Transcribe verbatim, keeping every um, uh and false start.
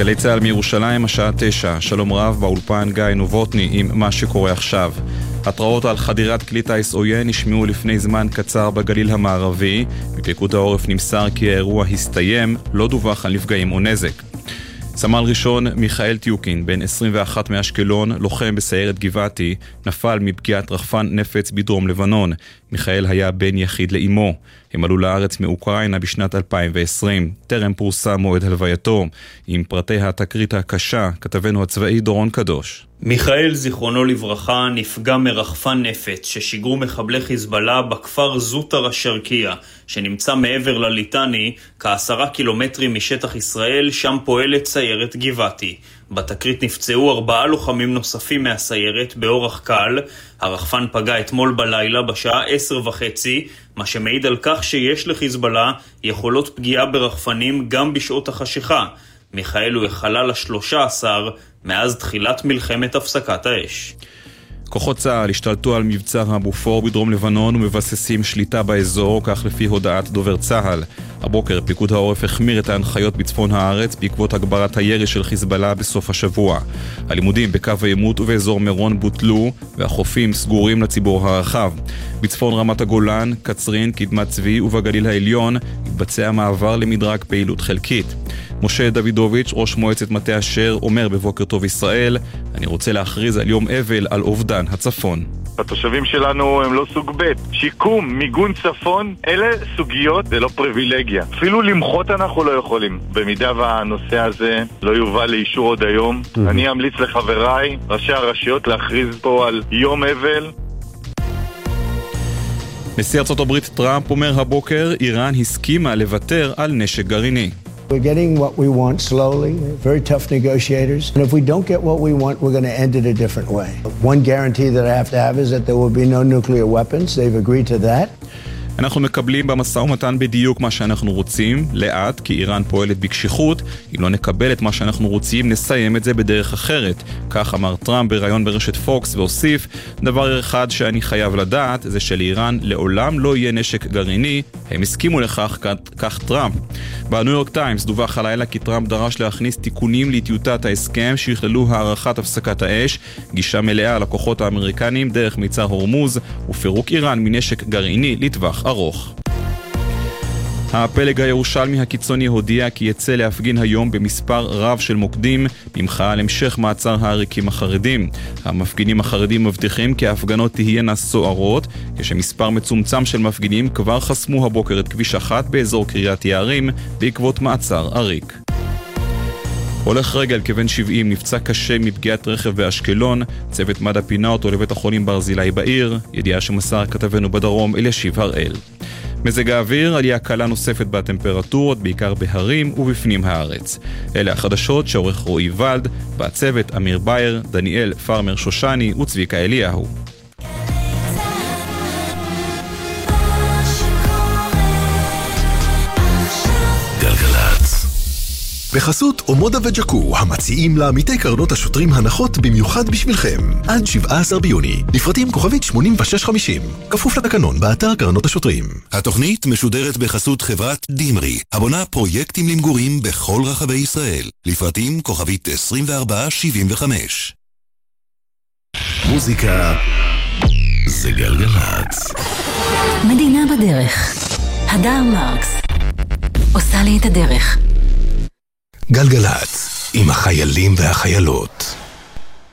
גלי צהל מירושלים, השעה תשע. שלום רב, באולפן גיא נובוטני עם מה שקורה עכשיו. התראות על חדירת כלי טיס עוין נשמעו לפני זמן קצר בגליל המערבי. מפיקוד העורף נמסר כי האירוע הסתיים, לא דווח על נפגעים או נזק. סמל ראשון מיכאל טיוקין, בן עשרים ואחת מאשקלון, לוחם בסיירת גבעתי, נפל מפגיעת רחפן נפץ בדרום לבנון. מיכאל היה בן יחיד לאמו. הם עלו לארץ מאוקראינה בשנת אלפיים ועשרים. טרם פורסם מועד הלווייתו. עם פרטי התקרית הקשה, כתבנו הצבאי דורון קדוש. מיכאל, זיכרונו לברכה, נפגע מרחפן נפץ ששיגרו מחבלי חיזבאללה בכפר זוטר השרקיה, שנמצא מעבר לליטני, כעשרה קילומטרים משטח ישראל, שם פועלת סיירת גבעתי. בתקרית נפצעו ארבעה לוחמים נוספים מהסיירת באורח קל. הרחפן פגע אתמול בלילה בשעה עשר וחצי, מה שמעיד על כך שיש לחיזבאללה יכולות פגיעה ברחפנים גם בשעות החשיכה. מיכאל הוא החלל ה-שלושה עשר מאז תחילת מלחמת הפסקת האש. כוחות צה"ל השתלטו על מבצר הבופור בדרום לבנון ומבססים שליטה באזור, כך לפי הודעת דובר צה"ל. הבוקר פיקוד העורף החמיר את ההנחיות בצפון הארץ בעקבות הגברת הירי של חיזבאללה בסוף השבוע. הלימודים בקו העימות ובאזור מירון בוטלו והחופים סגורים לציבור הרחב. בצפון רמת הגולן, קצרין, קדמת צבי ובגליל העליון התבצע מעבר למדרג פעילות חלקית. משה דוידוביץ', ראש מועצת מטה אשר, אומר בבוקר טוב ישראל, אני רוצה להכריז על יום אבל על אובדן הצפון. התושבים שלנו הם לא סוג ב'. שיקום, מיגון צפון, אלה סוגיות, זה לא פריבילגיה. אפילו למחות אנחנו לא יכולים. במידה והנושא הזה לא יובא לאישור עוד היום, אני אמליץ לחבריי, ראשי הרשויות, להכריז פה על יום אבל. נשיא ארצות הברית טראמפ אומר הבוקר, איראן הסכימה לוותר על נשק גרעיני. We're getting what we want slowly, very tough negotiators. And if we don't get what we want, we're going to end it a different way. One guarantee that I have to have is that there will be no nuclear weapons. They've agreed to that. אנחנו מקבלים במשא ומתן בדיוק מה שאנחנו רוצים, לאט, כי איראן פועלת בקשיחות. אם לא נקבל את מה שאנחנו רוצים, נסיים את זה בדרך אחרת. כך אמר טראמפ בראיון ברשת פוקס, והוסיף, דבר אחד שאני חייב לדעת, זה שלאיראן לעולם לא יהיה נשק גרעיני. הם הסכימו לכך, כך טראמפ. בניו יורק טיימס דווח הלילה כי טראמפ דרש להכניס תיקונים לטיוטת ההסכם שיכללו הערכת הפסקת האש, גישה מלאה לכוחות האמריקנים דרך מיצר הורמוז, ופירוק איראן מנשק גרעיני לטווח ארוך. הפלג הירושלמי הקיצוני הודיע כי יצא להפגין היום במספר רב של מוקדים במחאה על המשך מעצר העריקים החרדים. המפגינים החרדים מבטיחים כי ההפגנות תהיינה סוערות, כשמספר מצומצם של מפגינים כבר חסמו הבוקר את כביש אחת באזור קריית יערים בעקבות מעצר עריק. הולך רגל כבן שבעים נפצע קשה מפגיעת רכב באשקלון, צוות מד"א פינה אותו לבית החולים ברזילי בעיר, ידיעה שמסר כתבנו בדרום אלישיב הראל. מזג האוויר, עלייה קלה נוספת בטמפרטורות, בעיקר בהרים ובפנים הארץ. אלה החדשות שעורך רועי ולד, בצוות אמיר בייר, דניאל פרמר שושני וצביקה אליהו. בחסות אומודה וג'קו, המציעים לעמיתי קרנות השוטרים הנחות במיוחד בשבילכם. עד שבעה עשר ביוני, לפרטים כוכבית שמונים ושש חמישים, כפוף לתקנון באתר קרנות השוטרים. התוכנית משודרת בחסות חברת דימרי, הבונה פרויקטים למגורים בכל רחבי ישראל. לפרטים כוכבית עשרים וארבע שבעים וחמש. מוזיקה זה גלגלצ. מדינה בדרך. הדר מרקס עושה לי את הדרך. גלגלצ, עם החיילים והחיילות.